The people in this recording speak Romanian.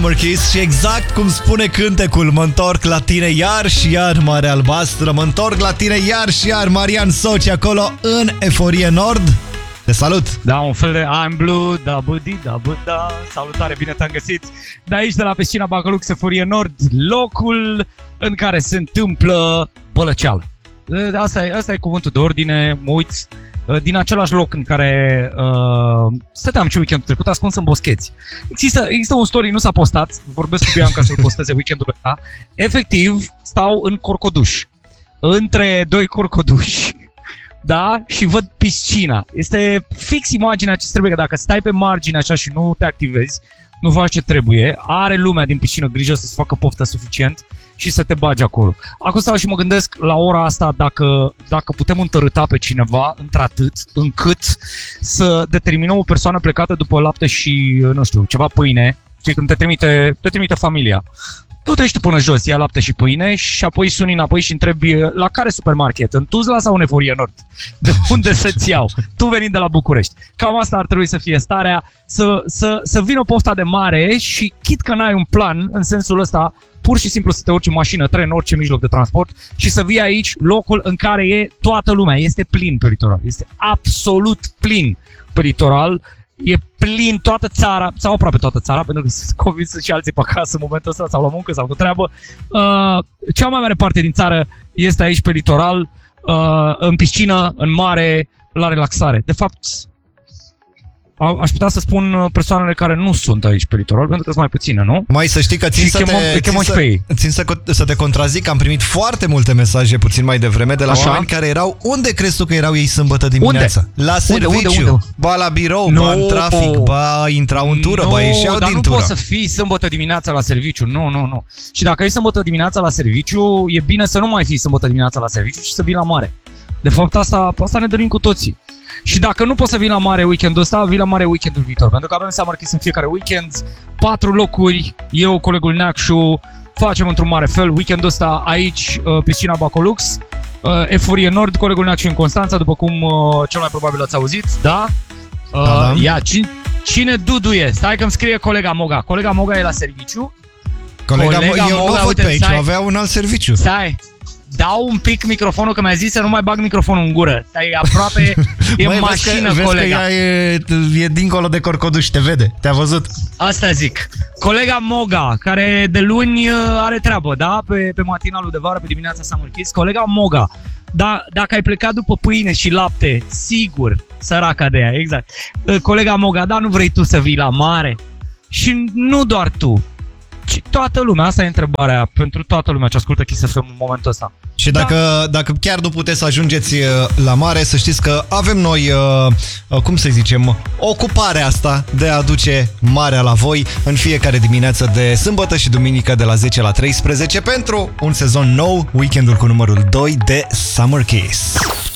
Marquis, și exact cum spune cântecul, mă întorc la tine iar și iar, Mare Albastră, mă întorc la tine iar și iar, Marian Soci acolo în Eforie Nord. Te salut! Da, un fel de I'm blue, da. Salutare, bine te-am găsit. De aici, de la piscina Bacălux, Eforie Nord, locul în care se întâmplă bălăceală. Asta e cuvântul de ordine, mă uit din același loc în care stăteam și weekendul trecut, ascuns în boscheți. Există un story, nu s-a postat, vorbesc cu Bianca să-l posteze weekendul ăsta. Efectiv, stau în Corcoduș, între doi corcoduși. Da? Și văd piscina. Este fix imaginea ce trebuie, că dacă stai pe margine așa și nu te activezi, nu faci ce trebuie, are lumea din piscină grijă să-ți facă poftă suficient și să te bagi acolo. Acum stau și mă gândesc la ora asta dacă putem întărâta pe cineva într-atât încât să determinăm o persoană plecată după lapte și, nu știu, ceva pâine, știi, când te trimite familia. Tu te ești până jos, ia lapte și pâine și apoi suni înapoi și întrebi la care supermarket, în Tuzla sau în Eforie Nord? De unde să-ți iau? Tu venind de la București. Cam asta ar trebui să fie starea, să vină pofta de mare și chit că n-ai un plan în sensul ăsta, pur și simplu să te urci în mașină, tren, orice mijloc de transport și să vii aici, locul în care e toată lumea. Este plin pe litoral, este absolut plin pe litoral. E plin toată țara, sau aproape toată țara, pentru că sunt convins și alții pe acasă în momentul ăsta, sau la muncă, sau cu treabă. Cea mai mare parte din țară este aici pe litoral, în piscină, în mare, la relaxare. De fapt, aș putea să spun persoanele care nu sunt aici pe litoral, pentru că sunt mai puține, nu? Mai să știi că țin să te contrazic, am primit foarte multe mesaje puțin mai devreme de la oameni care erau, unde crezi tu că erau ei sâmbătă dimineața? Unde? La serviciu, unde? Ba la birou, ba în trafic, ba intrau în tură, ba ieșeau din tură. Dar nu poți să fii sâmbătă dimineața la serviciu, nu. Și dacă ești sâmbătă dimineața la serviciu, e bine să nu mai fii sâmbătă dimineața la serviciu și să vii la mare. De fapt, asta ne dorim cu toții. Și dacă nu poți să vii la mare weekendul ăsta, vii la mare weekendul viitor. Pentru că avem Summer Kiss în fiecare weekend, 4 locuri, eu, colegul Neacșu, facem într-un mare fel. Weekendul ăsta aici, piscina Bacălux, Eforie Nord, colegul Neacșu în Constanța, după cum cel mai probabil ați auzit, da? Da. Ia, cine duduie? Stai că îmi scrie colega Moga. Colega Moga e la serviciu. Colega Moga, eu nu văd pe aici, avea un alt serviciu. Stai. Dau un pic microfonul, că mi-a zis să nu mai bag microfonul în gură. Stai, aproape e în mașină, vezi colega. Că ea e dincolo de Corcoduș, te vede, te-a văzut. Asta zic. Colega Moga, care de luni are treabă, da? Pe matinalul de vară, pe dimineața Summer Kiss. Colega Moga, da, dacă ai plecat după pâine și lapte, sigur, săraca de ea, exact. Colega Moga, da, nu vrei tu să vii la mare? Și nu doar tu, ci toată lumea. Asta e întrebarea pentru toată lumea ce ascultă Kiss FM în momentul ăsta. Și dacă chiar nu puteți să ajungeți la mare, să știți că avem noi, cum să zicem, ocuparea asta de a aduce marea la voi în fiecare dimineață de sâmbătă și duminică de la 10 la 13 pentru un sezon nou, weekendul cu numărul 2 de Summer Kiss.